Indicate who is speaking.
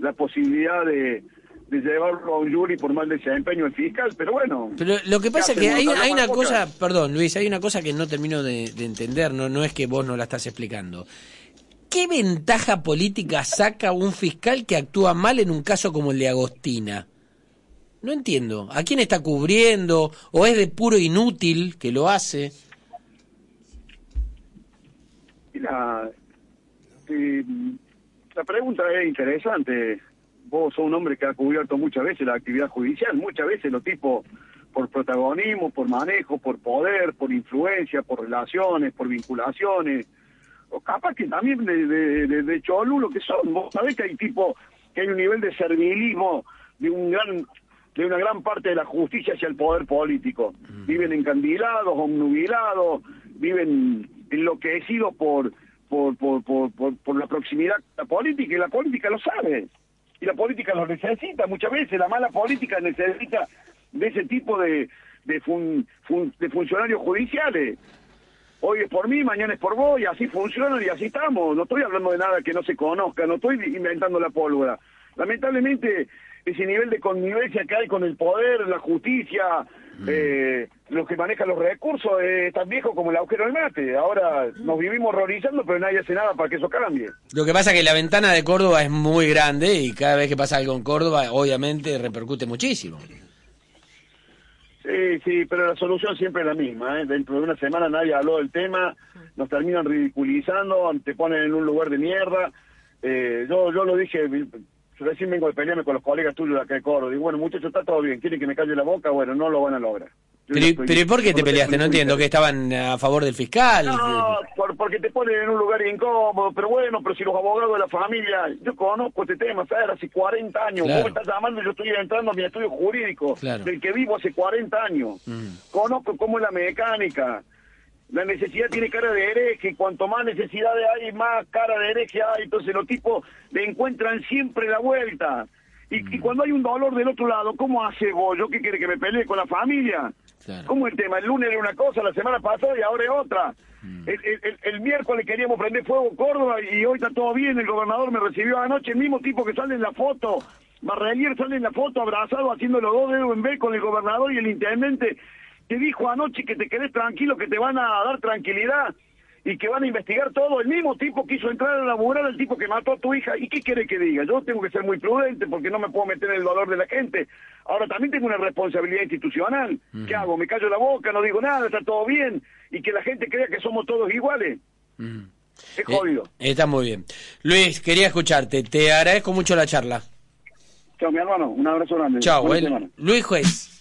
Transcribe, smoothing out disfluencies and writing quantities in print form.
Speaker 1: la posibilidad de llevarlo a un jury por mal desempeño del fiscal, pero bueno.
Speaker 2: Pero lo que pasa es que hay una cosa,
Speaker 1: boca?
Speaker 2: perdón Luis, hay una cosa que no termino de entender, no es que vos no la estás explicando. ¿Qué ventaja política saca un fiscal que actúa mal en un caso como el de Agostina? No entiendo. ¿A quién está cubriendo? ¿O es de puro inútil que lo hace?
Speaker 1: Mira, la pregunta es interesante. Vos sos un hombre que ha cubierto muchas veces la actividad judicial, muchas veces los tipos por protagonismo, por manejo, por poder, por influencia, por relaciones, por vinculaciones, o capaz que también de cholulo que son. Vos sabés que hay que hay un nivel de servilismo de una gran parte de la justicia hacia el poder político. Viven encandilados, obnubilados, viven enloquecidos por la proximidad a la política, y la política lo sabe. Y la política lo necesita muchas veces. La mala política necesita de ese tipo de funcionarios judiciales. Hoy es por mí, mañana es por vos, y así funcionan y así estamos. No estoy hablando de nada que no se conozca, no estoy inventando la pólvora. Lamentablemente, ese nivel de connivencia que hay con el poder, la justicia, los que manejan los recursos, es tan viejo como el agujero del mate. Ahora nos vivimos horrorizando, pero nadie hace nada para que eso cambie.
Speaker 2: Lo que pasa es que la ventana de Córdoba es muy grande y cada vez que pasa algo en Córdoba, obviamente repercute muchísimo.
Speaker 1: Sí, pero la solución siempre es la misma, ¿eh? Dentro de una semana nadie habló del tema, nos terminan ridiculizando, te ponen en un lugar de mierda. Yo lo dije, recién vengo de pelearme con los colegas tuyos de acá de Córdoba. Digo, bueno, muchachos, está todo bien, quieren que me calle la boca, bueno, no lo van a lograr.
Speaker 2: Pero ¿y por qué te peleaste? No entiendo, que estaban a favor del fiscal.
Speaker 1: No, porque te ponen en un lugar incómodo, pero si los abogados de la familia, yo conozco este tema, Fer, hace 40 años,
Speaker 2: claro.
Speaker 1: vos me estás llamando y yo estoy entrando a mi estudio jurídico,
Speaker 2: claro,
Speaker 1: del que vivo hace 40 años, conozco cómo es la mecánica, la necesidad tiene cara de hereje, cuanto más necesidades hay, más cara de hereje hay, entonces los tipos le encuentran siempre la vuelta, y cuando hay un dolor del otro lado, ¿cómo hace vos? ¿Yo qué quiere, que me pelee con la familia?
Speaker 2: claro.
Speaker 1: ¿Cómo el tema? El lunes era una cosa, la semana pasada y ahora es otra. El miércoles queríamos prender fuego Córdoba y hoy está todo bien. El gobernador me recibió anoche, el mismo tipo que sale en la foto, Barrelier sale en la foto abrazado haciendo los dos dedos en B con el gobernador y el intendente. Te dijo anoche que te quedes tranquilo, que te van a dar tranquilidad y que van a investigar todo. El mismo tipo quiso entrar a laburar, el tipo que mató a tu hija. ¿Y qué quiere que diga? Yo tengo que ser muy prudente porque no me puedo meter en el dolor de la gente. Ahora también tengo una responsabilidad institucional. ¿Qué hago? ¿Me callo la boca? ¿No digo nada? ¿Está todo bien? Y que la gente crea que somos todos iguales. Es jodido.
Speaker 2: Está muy bien. Luis, quería escucharte. Te agradezco mucho la charla.
Speaker 1: Chao, mi hermano. Un abrazo grande.
Speaker 2: Chao. Luis Juez.